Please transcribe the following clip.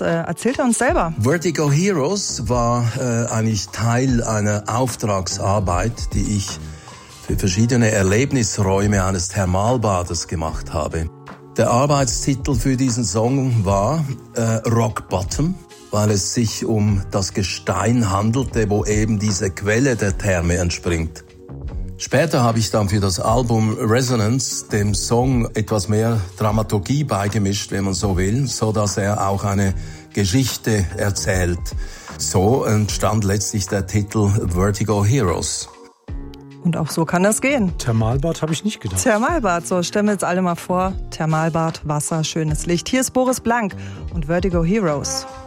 erzählt er uns selber. Vertigo Heroes war eigentlich Teil einer Auftragsarbeit, die ich für verschiedene Erlebnisräume eines Thermalbades gemacht habe. Der Arbeitstitel für diesen Song war Rock Bottom, weil es sich um das Gestein handelte, wo eben diese Quelle der Therme entspringt. Später habe ich dann für das Album Resonance dem Song etwas mehr Dramaturgie beigemischt, wenn man so will, so dass er auch eine Geschichte erzählt. So entstand letztlich der Titel Vertigo Heroes. Und auch so kann das gehen. Thermalbad habe ich nicht gedacht. Thermalbad, so stellen wir jetzt alle mal vor. Thermalbad, Wasser, schönes Licht. Hier ist Boris Blank und Vertigo Heroes.